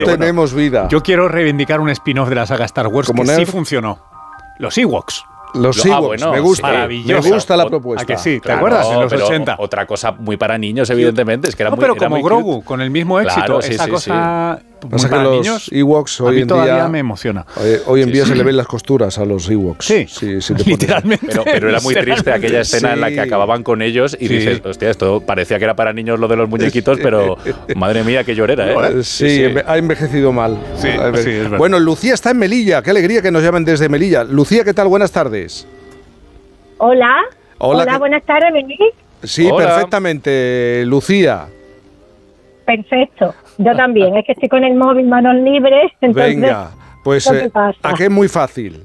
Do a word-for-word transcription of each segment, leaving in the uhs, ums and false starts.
Tenemos vida. Yo quiero reivindicar un spin-off de la saga Star Wars que nerd? sí funcionó. Los Ewoks. Los Ah, Ewoks, bueno, me gusta. sí. Maravilloso. Me gusta la propuesta. ¿A que sí? ¿Te Claro, acuerdas? En los pero ochenta. Otra cosa muy para niños, evidentemente. Es que era no, muy, pero era como muy Grogu, cute. con el mismo éxito. Claro, sí, esa sí, cosa sí. muy Pasa que para los niños, Ewoks a hoy mí en todavía día me emociona. Hoy, hoy en Sí, día sí. se le ven las costuras a los Ewoks. Sí, sí, sí te pones- literalmente. Pero, pero era muy triste aquella escena en la Sí. que acababan con ellos y Sí. dices, hostia, esto parecía que era para niños lo de los muñequitos, pero madre mía, qué llorera, ¿eh? Eh, Sí, enve- ha envejecido mal. Sí, Ha enve- sí, es verdad. Bueno, Lucía está en Melilla. Qué alegría que nos llamen desde Melilla. Lucía, ¿qué tal? Buenas tardes. Hola. Hola, Hola, ¿qué- buenas tardes, ¿venís? Sí, Hola. perfectamente, Lucía. Perfecto. Yo también. Es que estoy con el móvil manos libres. Entonces, Venga, pues ¿qué te eh, pasa? ¿a qué es muy fácil?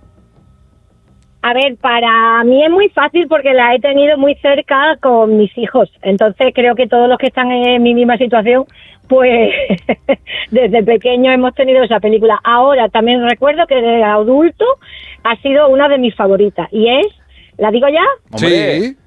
A ver, para mí es muy fácil porque la he tenido muy cerca con mis hijos. Entonces creo que todos los que están en mi misma situación, pues desde pequeño hemos tenido esa película. Ahora también recuerdo que de adulto ha sido una de mis favoritas. Y es, ¿la digo ya? Hombre, Sí.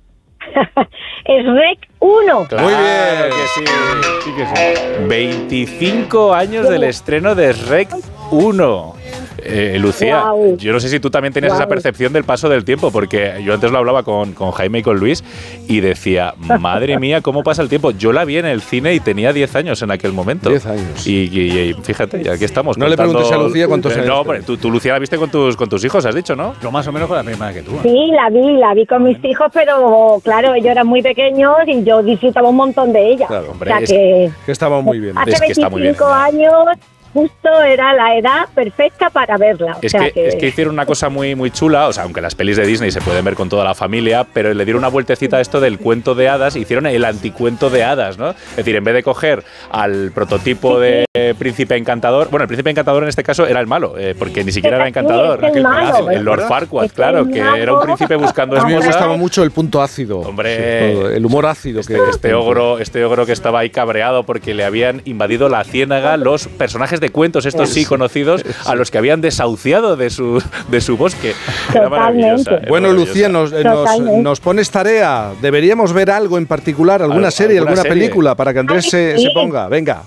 Es Rec uno. claro Muy bien. que sí. Sí que sí. veinticinco años del estreno de Shrek uno. Eh, Lucía, Guau. yo no sé si tú también tenías Guau. esa percepción del paso del tiempo, porque yo antes lo hablaba con, con Jaime y con Luis y decía, madre mía, ¿cómo pasa el tiempo? Yo la vi en el cine y tenía diez años en aquel momento. diez años. Y, y- y fíjate, ya aquí estamos. No le contando- preguntes a Lucía cuántos años No, tiene. pero tú, tú, Lucía, la viste con tus, con tus hijos, has dicho, ¿no? Yo más o menos con la misma edad que tú. ¿eh? Sí, la vi, la vi con mis hijos, pero claro, ellos eran muy pequeños y yo disfrutaba un montón de ella. Claro, hombre, o sea es- que Que estaba muy bien. hace Es que está muy bien. veinticinco años justo era la edad perfecta para verla. O Es sea que, es que hicieron una cosa muy, muy chula, o sea, aunque las pelis de Disney se pueden ver con toda la familia, pero le dieron una vueltecita a esto del cuento de hadas, hicieron el anticuento de hadas, ¿no? Es decir, en vez de coger al prototipo de eh, príncipe encantador, bueno, el príncipe encantador en este caso era el malo, eh, porque ni siquiera era encantador, Sí, es el aquel malo, pedazo, el Lord ¿verdad? Farquaad, Es el claro, que malo. era un príncipe buscando A mí me esposa. gustaba mucho el punto ácido. Hombre. Sí, todo, el humor ácido que Este ogro, este ogro que estaba ahí cabreado porque le habían invadido la ciénaga los personajes de cuentos, estos sí conocidos, a los que habían desahuciado de su, de su bosque. Era maravillosa, era Bueno, maravillosa. Lucía, nos, eh, nos, Totalmente. nos pones tarea. Deberíamos ver algo en particular, alguna Al- serie, alguna alguna serie. película, para que Andrés Ay, se, sí. se ponga. Venga.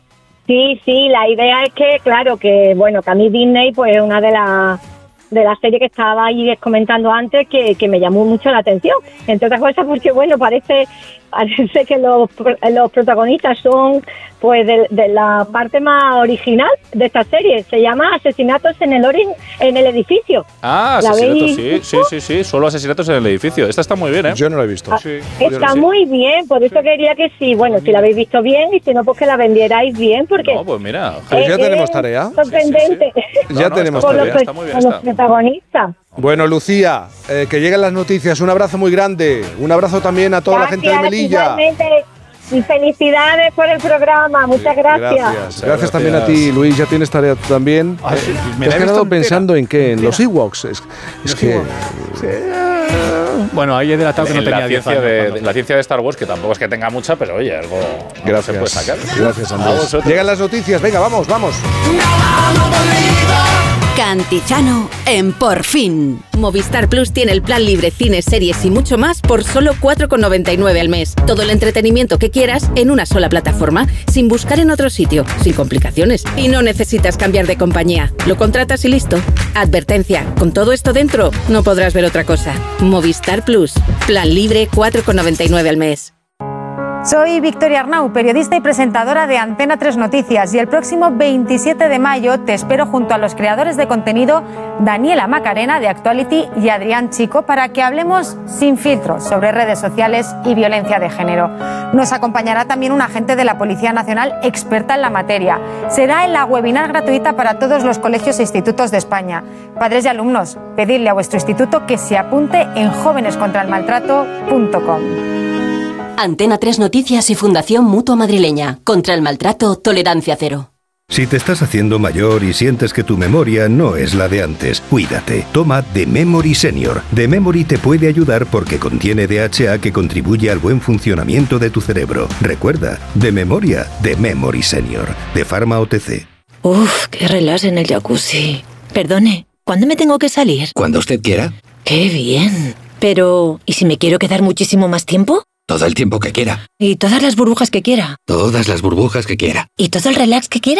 Sí, sí, la idea es que, claro, que bueno, que a mí Disney, pues una de las de las series que estaba ahí comentando antes, que, que me llamó mucho la atención. Entre otras cosas porque, bueno, parece parece que los, pro- los protagonistas son pues de, de la parte más original de esta serie. Se llama Asesinatos en el Orin, en el edificio. Ah, ¿La asesinatos, habéis sí, sí, visto? sí, sí, solo asesinatos en el edificio. Esta está muy bien, ¿eh? Yo no lo he visto. Ah, Está sí. muy bien, por eso quería que sí, bueno, si la habéis visto bien y si no, pues que la vendierais bien, porque No, pues mira. Pues ya es- tenemos es tarea. sorprendente. Ya No, no, tenemos está Con muy los, bien, está muy bien con los esta. protagonistas. Bueno, Lucía, eh, que lleguen las noticias. Un abrazo muy grande. Un abrazo también a toda la gente de Gracias, Melilla. igualmente. Y felicidades por el programa, muchas gracias. Gracias. Gracias también a ti, Luis. Ya tienes tarea tú también. Ah, sí, Eh, me ¿Te la has he quedado visto pensando en qué? En los Ewoks. Es, es Los que. Ewoks. Bueno, ahí he delatado que no En tenía la, diez ciencia años. de, cuando- la ciencia de Star Wars, que tampoco es que tenga mucha, pero oye, algo, algo se Gracias. puede sacar. Gracias, A Andrés. vosotros. Llegan las noticias. Venga, vamos, vamos. Cantizano en Por Fin. Movistar Plus tiene el plan libre cine, series y mucho más por solo cuatro con noventa y nueve al mes. Todo el entretenimiento que quieras en una sola plataforma, sin buscar en otro sitio, sin complicaciones. Y no necesitas cambiar de compañía. Lo contratas y listo. Advertencia, con todo esto dentro, no podrás ver otra cosa. Movistar Plus. Plan libre cuatro con noventa y nueve al mes. Soy Victoria Arnau, periodista y presentadora de Antena tres Noticias, y el próximo veintisiete de mayo te espero junto a los creadores de contenido Daniela Macarena de Actuality y Adrián Chico para que hablemos sin filtros sobre redes sociales y violencia de género. Nos acompañará también un agente de la Policía Nacional experta en la materia. Será en la webinar gratuita para todos los colegios e institutos de España. Padres y alumnos, pedidle a vuestro instituto que se apunte en jóvenes contra el maltrato punto com. Antena tres Noticias y Fundación Mutua Madrileña. Contra el maltrato, tolerancia cero. Si te estás haciendo mayor y sientes que tu memoria no es la de antes, cuídate. Toma The Memory Senior. The Memory te puede ayudar porque contiene D H A que contribuye al buen funcionamiento de tu cerebro. Recuerda, de memoria, The Memory Senior. De Pharma O T C. Uf, qué relax en el jacuzzi. Perdone, ¿cuándo me tengo que salir? Cuando usted quiera. ¡Qué bien! Pero, ¿y si me quiero quedar muchísimo más tiempo? Todo el tiempo que quiera. Y todas las burbujas que quiera. Todas las burbujas que quiera. Y todo el relax que quiera.